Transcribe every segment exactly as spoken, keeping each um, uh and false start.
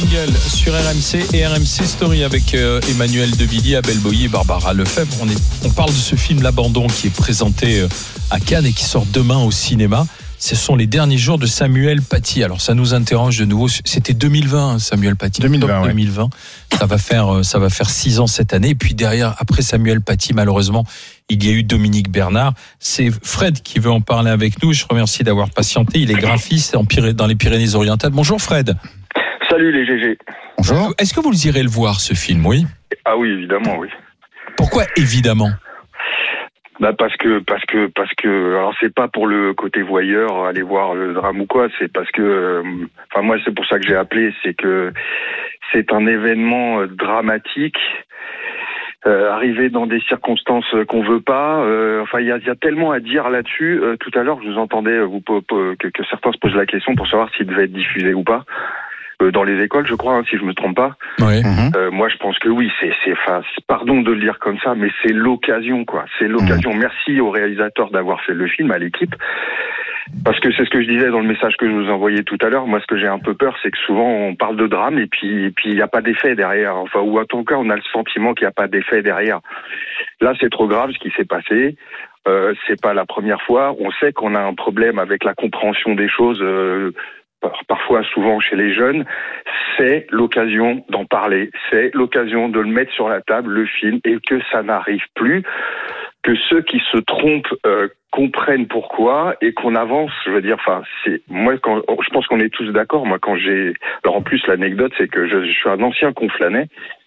Jungle sur R M C et R M C Story avec euh, Emmanuel Devilliers, Abel Boyer et Barbara Lefebvre. On, est, on parle de ce film L'Abandon qui est présenté euh, à Cannes et qui sort demain au cinéma. Ce sont les derniers jours de Samuel Paty. Alors ça nous interroge de nouveau. C'était deux mille vingt, Samuel Paty. deux mille vingt, deux mille vingt. Ouais. Ça va faire ça va faire six ans cette année. Et puis derrière, après Samuel Paty, malheureusement, il y a eu Dominique Bernard. C'est Fred qui veut en parler avec nous. Je remercie d'avoir patienté. Il est graphiste en Pyré- dans les Pyrénées-Orientales. Bonjour Fred. Salut les G G. Bonjour. Est-ce que vous irez le voir ce film, oui ? Ah oui, évidemment, oui. Pourquoi évidemment ? Bah parce que parce que parce que alors c'est pas pour le côté voyeur aller voir le drame ou quoi, c'est parce que euh, enfin moi c'est pour ça que j'ai appelé, c'est que c'est un événement dramatique euh, arrivé dans des circonstances qu'on veut pas, euh, enfin il y a, y a tellement à dire là-dessus. Euh, tout à l'heure je vous entendais vous que, que certains se posent la question pour savoir s'il devait être diffusé ou pas. Dans les écoles, je crois, hein, si je me trompe pas. Oui. Euh, moi, je pense que oui. C'est, c'est, enfin, pardon de le dire comme ça, mais c'est l'occasion, quoi. C'est l'occasion. Mmh. Merci au réalisateur d'avoir fait le film, à l'équipe, parce que c'est ce que je disais dans le message que je vous envoyais tout à l'heure. Moi, ce que j'ai un peu peur, c'est que souvent on parle de drame et puis, et puis il n'y a pas d'effet derrière. Enfin, ou en tout cas, on a le sentiment qu'il n'y a pas d'effet derrière. Là, c'est trop grave ce qui s'est passé. Euh, c'est pas la première fois. On sait qu'on a un problème avec la compréhension des choses. Euh, parfois, souvent chez les jeunes, c'est l'occasion d'en parler, c'est l'occasion de le mettre sur la table, le film, et que ça n'arrive plus, que ceux qui se trompent euh, comprennent pourquoi et qu'on avance. Je veux dire, enfin, c'est moi quand je pense qu'on est tous d'accord. Moi, quand j'ai, alors en plus l'anecdote, c'est que je, je suis un ancien Conflanais.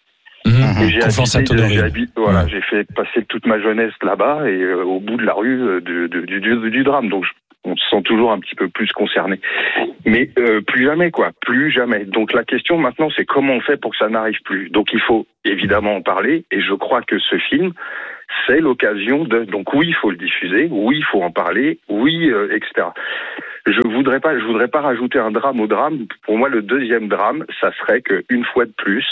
Mmh, et j'ai habité, de, j'ai, habité, voilà, ouais. j'ai fait passer toute ma jeunesse là-bas et euh, au bout de la rue euh, de, de, du, du, du drame. Donc je, on se sent toujours un petit peu plus concerné. Mais euh, plus jamais, quoi. Plus jamais. Donc la question maintenant, c'est comment on fait pour que ça n'arrive plus. Donc il faut évidemment en parler. Et je crois que ce film, c'est l'occasion de... Donc oui, il faut le diffuser. Oui, il faut en parler. Oui, euh, et cetera. Je voudrais pas, je voudrais pas rajouter un drame au drame. Pour moi, le deuxième drame, ça serait qu'une fois de plus,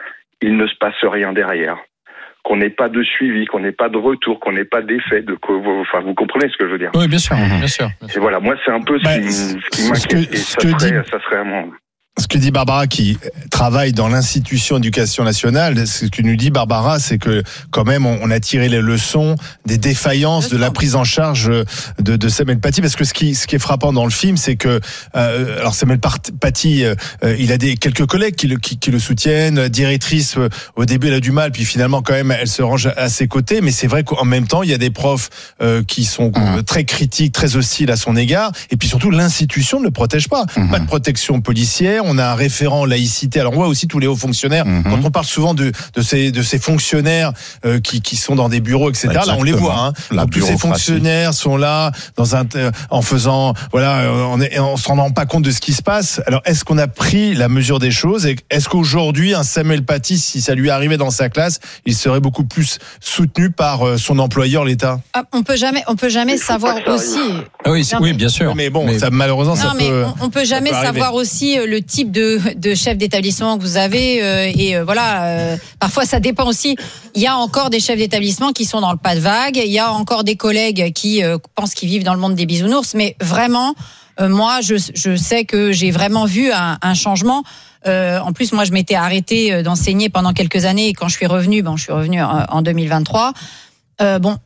il ne se passe rien derrière. Qu'on n'ait pas de suivi, qu'on n'ait pas de retour, qu'on n'ait pas d'effet, de enfin vous comprenez ce que je veux dire. Oui, bien sûr, bien sûr. Bien sûr. Et voilà, moi c'est un peu ce, bah, qui, ce qui m'inquiète. Que, et ça, serait, dit... ça serait vraiment... Ce que dit Barbara, qui travaille dans l'institution éducation nationale, ce que nous dit Barbara, c'est que quand même on a tiré les leçons des défaillances de la prise en charge de, de Samuel Paty, parce que ce qui, ce qui est frappant dans le film, c'est que euh, alors Samuel Paty, euh, il a des quelques collègues qui le, qui, qui le soutiennent, la directrice euh, au début elle a du mal, puis finalement quand même elle se range à ses côtés, mais c'est vrai qu'en même temps il y a des profs euh, qui sont mmh. très critiques, très hostiles à son égard, et puis surtout l'institution ne le protège pas, mmh. pas de protection policière. On a un référent laïcité. Alors on voit aussi tous les hauts fonctionnaires. Mmh. Quand on parle souvent de, de ces de ces fonctionnaires euh, qui qui sont dans des bureaux, et cetera. Exactement. Là on les voit. Hein. Donc, tous ces fonctionnaires sont là dans un euh, en faisant voilà on est, on se rendant pas compte de ce qui se passe. Alors est-ce qu'on a pris la mesure des choses et est-ce qu'aujourd'hui un Samuel Paty, si ça lui arrivait dans sa classe, il serait beaucoup plus soutenu par euh, son employeur, l'État? Ah, on peut jamais on peut jamais savoir aussi. Ah oui, non, oui, bien sûr. Mais bon, mais... ça malheureusement non, ça mais peut. On, on peut jamais savoir aussi le type de, de chef d'établissement que vous avez euh, et euh, voilà. Euh, parfois, ça dépend aussi. Il y a encore des chefs d'établissement qui sont dans le pas de vague. Il y a encore des collègues qui euh, pensent qu'ils vivent dans le monde des bisounours. Mais vraiment, euh, moi, je, je sais que j'ai vraiment vu un, un changement. Euh, en plus, moi, je m'étais arrêtée d'enseigner pendant quelques années. Et quand je suis revenue, bon, je suis revenue en, en deux mille vingt-trois. Euh, bon,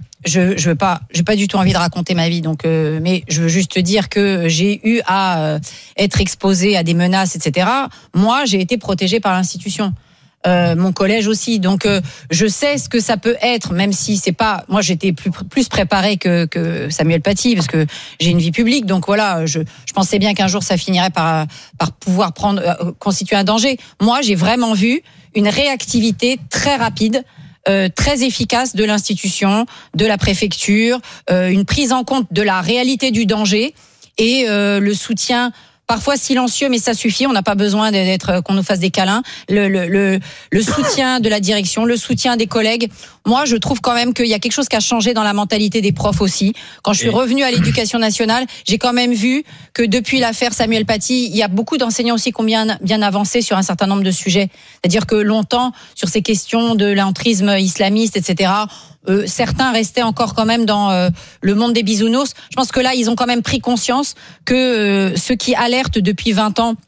je je veux pas, j'ai pas du tout envie de raconter ma vie, donc euh, mais je veux juste te dire que j'ai eu à euh, être exposée à des menaces, et cetera. Moi, j'ai été protégée par l'institution, euh, mon collège aussi, donc euh, je sais ce que ça peut être, même si c'est pas. Moi, j'étais plus plus préparée que que Samuel Paty parce que j'ai une vie publique, donc voilà, je je pensais bien qu'un jour ça finirait par par pouvoir prendre euh, constituer un danger. Moi, j'ai vraiment vu une réactivité très rapide. Euh, très efficace de l'institution, de la préfecture, euh, une prise en compte de la réalité du danger et euh, le soutien parfois silencieux, mais ça suffit. On n'a pas besoin d'être qu'on nous fasse des câlins. Le, le, le, le soutien de la direction, le soutien des collègues. Moi, je trouve quand même qu'il y a quelque chose qui a changé dans la mentalité des profs aussi. Quand je suis revenue à l'éducation nationale, j'ai quand même vu que depuis l'affaire Samuel Paty, il y a beaucoup d'enseignants aussi qui ont bien, bien avancé sur un certain nombre de sujets. C'est-à-dire que longtemps, sur ces questions de l'entrisme islamiste, et cetera, euh, certains restaient encore quand même dans euh, le monde des bisounours. Je pense que là, ils ont quand même pris conscience que euh, ceux qui alertent depuis vingt ans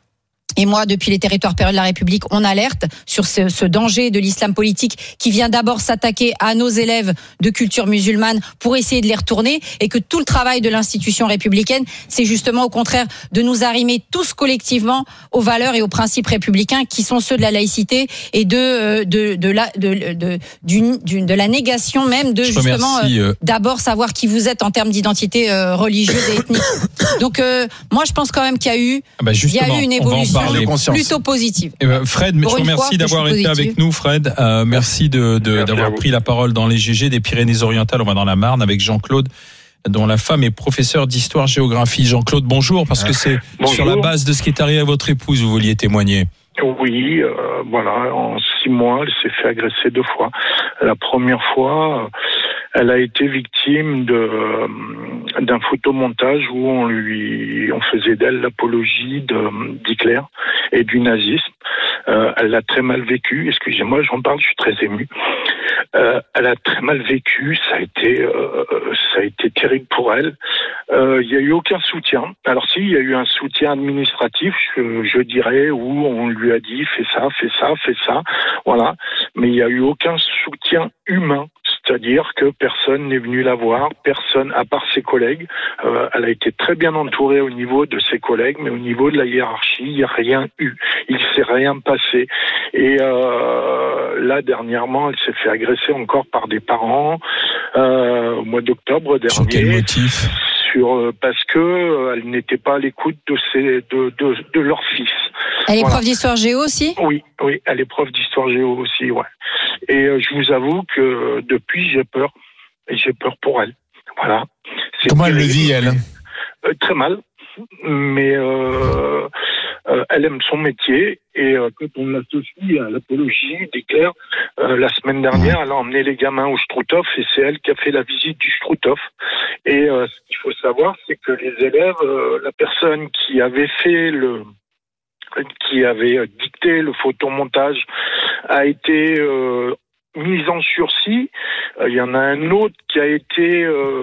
Et moi, depuis les territoires période de la République, on alerte sur ce, ce danger de l'islam politique qui vient d'abord s'attaquer à nos élèves de culture musulmane pour essayer de les retourner, et que tout le travail de l'institution républicaine, c'est justement au contraire de nous arrimer tous collectivement aux valeurs et aux principes républicains qui sont ceux de la laïcité et de de de la de de, d'une, d'une, de la négation même de Je justement remercie, euh... d'abord savoir qui vous êtes en termes d'identité euh, religieuse et ethnique. Donc euh, moi je pense quand même qu'il y a eu ah bah il y a eu une évolution plutôt positive. Eh ben Fred, mais je vous remercie fois, d'avoir été avec nous, Fred. Euh, merci de, de merci d'avoir pris la parole dans les G G des Pyrénées-Orientales. On va dans la Marne avec Jean-Claude, dont la femme est professeure d'histoire-géographie. Jean-Claude, bonjour, parce que c'est bonjour. Sur la base de ce qui est arrivé à votre épouse, vous vouliez témoigner. Oui, euh, voilà, en six mois, elle s'est fait agresser deux fois. La première fois, elle a été victime de d'un photomontage où on lui on faisait d'elle l'apologie de, d'Hitler et du nazisme. Euh, elle l'a très mal vécu. Excusez-moi, j'en parle, je suis très ému. Euh, elle a très mal vécu. Ça a été euh, ça a été terrible pour elle. Euh, il y a eu aucun soutien. Alors si, il y a eu un soutien administratif, je, je dirais, où on lui a dit fais ça, fais ça, fais ça, voilà. Mais il y a eu aucun soutien humain. C'est-à-dire que personne n'est venu la voir, personne, à part ses collègues. Euh, elle a été très bien entourée au niveau de ses collègues, mais au niveau de la hiérarchie, il n'y a rien eu. Il ne s'est rien passé. Et euh, là, dernièrement, elle s'est fait agresser encore par des parents euh, au mois d'octobre dernier. Sur quel motif ? Sur, parce que euh, elle n'était pas à l'écoute de, ses, de, de, de leur fils. Elle est voilà. Prof d'histoire géo aussi ? Oui, oui, elle est prof d'histoire géo aussi, ouais. Et euh, je vous avoue que depuis, j'ai peur. Et j'ai peur pour elle. Voilà. C'est Comment elle le vit, elle ? euh, Très mal. Mais euh, euh, elle aime son métier. Et euh, quand on l'associe à l'apologie d'Hitler, euh, la semaine dernière, elle a emmené les gamins au Struthof et c'est elle qui a fait la visite du Struthof. Et euh, ce qu'il faut savoir, c'est que les élèves, euh, la personne qui avait fait le... qui avait dicté le photomontage a été euh, mise en sursis. Il y en a un autre qui a été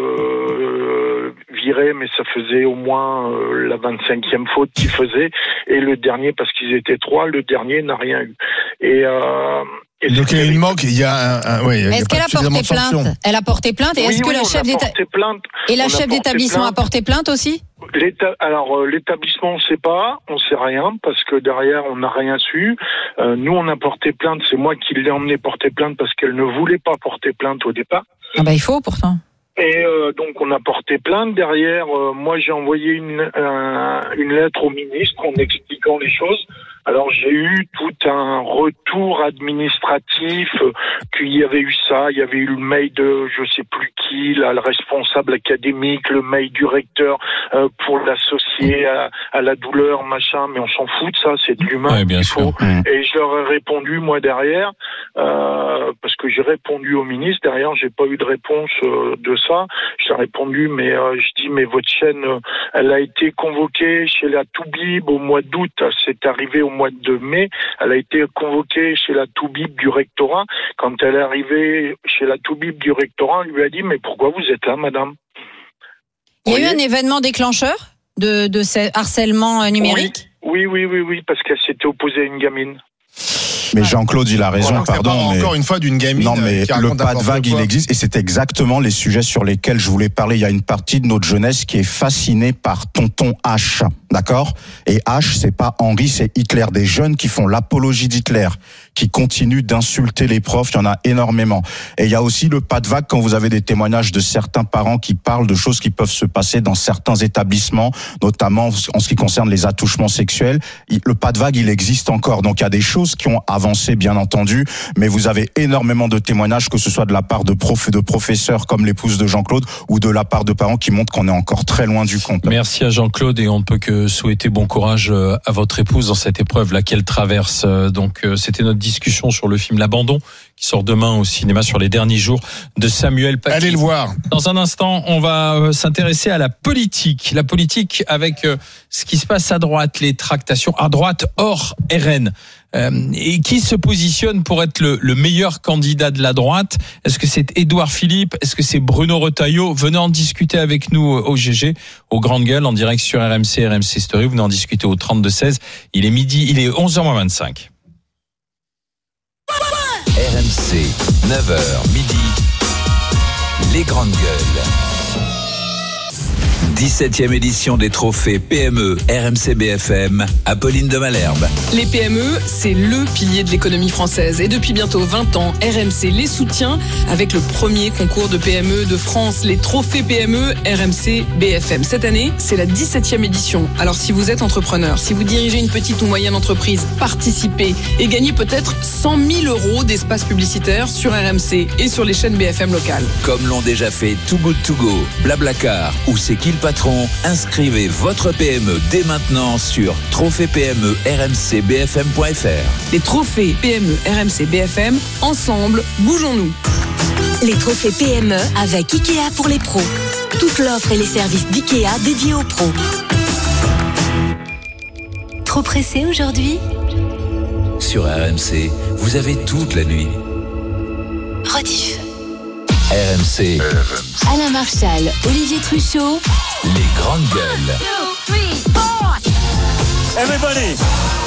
euh, viré, mais ça faisait au moins euh, la vingt-cinquième faute qu'il faisait. Et le dernier, parce qu'ils étaient trois, le dernier n'a rien eu. Et, euh, et donc il y a une manque, il y a un, un ouais, est-ce qu'elle a porté plainte ? Elle a porté plainte et oui, est-ce que oui, la chef d'état et la chef d'établissement plainte. a porté plainte aussi ? L'état... Alors euh, l'établissement on ne sait pas, on ne sait rien parce que derrière on n'a rien su. Euh, nous on a porté plainte, c'est moi qui l'ai emmené porter plainte parce qu'elle ne voulait pas porter plainte au départ. Ah bah il faut pourtant. Et euh, donc on a porté plainte. Derrière, euh, moi j'ai envoyé une, un, une lettre au ministre en expliquant les choses. Alors j'ai eu tout un retour administratif, euh, qu'il y avait eu ça, il y avait eu le mail de je sais plus qui, là, le responsable académique, le mail du recteur euh, pour l'associer à, à la douleur, machin, mais on s'en fout de ça, c'est de l'humain. Ouais, bien sûr. Et je leur ai répondu moi derrière, euh, parce que j'ai répondu au ministre, derrière j'ai pas eu de réponse euh, de ça. Je leur ai répondu, mais euh, je dis mais votre chaîne, euh, elle a été convoquée chez la Toubib au mois d'août, c'est arrivé au mois de mai, elle a été convoquée chez la Toubib du rectorat. Quand elle est arrivée chez la Toubib du rectorat, on lui a dit mais pourquoi vous êtes là, madame ? Il y a eu un événement déclencheur de, de ce harcèlement numérique ? Oui, oui, oui, oui, oui, parce qu'elle s'était opposée à une gamine. Mais Jean-Claude, il a raison, voilà, pardon. Mais... Encore une fois d'une gamine. Non, mais le pas de vague, il existe, et c'est exactement les sujets sur lesquels je voulais parler. Il y a une partie de notre jeunesse qui est fascinée par Tonton H, d'accord ? Et H, c'est pas Henri, c'est Hitler. Des jeunes qui font l'apologie d'Hitler, qui continuent d'insulter les profs, il y en a énormément. Et il y a aussi le pas de vague quand vous avez des témoignages de certains parents qui parlent de choses qui peuvent se passer dans certains établissements, notamment en ce qui concerne les attouchements sexuels. Le pas de vague, il existe encore. Donc il y a des choses qui ont avancé, bien entendu, mais vous avez énormément de témoignages, que ce soit de la part de profs et de professeurs comme l'épouse de Jean-Claude, ou de la part de parents qui montrent qu'on est encore très loin du compte. Merci à Jean-Claude, et on ne peut que souhaiter bon courage à votre épouse dans cette épreuve là qu'elle traverse. Donc c'était notre discussion sur le film L'Abandon qui sort demain au cinéma sur les derniers jours de Samuel Paty. Allez le voir. Dans un instant, on va s'intéresser à la politique. La politique avec ce qui se passe à droite, les tractations à droite hors R N. Euh, et qui se positionne pour être le, le meilleur candidat de la droite? Est-ce que c'est Édouard Philippe? Est-ce que c'est Bruno Retailleau? Venez en discuter avec nous au G G, aux Grandes Gueules, en direct sur R M C, R M C Story. Venez en discuter au trente-deux seize. Il est midi, il est onze heures moins vingt-cinq. R M C, neuf heures midi, les Grandes Gueules. dix-septième édition des trophées P M E R M C B F M, Apolline de Malherbe. Les P M E, c'est le pilier de l'économie française. Et depuis bientôt vingt ans, R M C les soutient avec le premier concours de P M E de France, les trophées P M E R M C B F M. Cette année, c'est la dix-septième édition. Alors si vous êtes entrepreneur, si vous dirigez une petite ou moyenne entreprise, participez et gagnez peut-être cent mille euros d'espace publicitaire sur R M C et sur les chaînes B F M locales. Comme l'ont déjà fait Too Good To Go, Blablacar ou C'est qui le patron, inscrivez votre P M E dès maintenant sur trophée P M E R M C B F M point F R. Les trophées P M E R M C B F M, ensemble, bougeons-nous. Les trophées P M E avec Ikea pour les pros. Toute l'offre et les services d'Ikea dédiés aux pros. Trop pressé aujourd'hui ? Sur R M C, vous avez toute la nuit. Rediff. R M C. Alain Marchal, Olivier Truchot. Les Grandes Gueules. Everybody.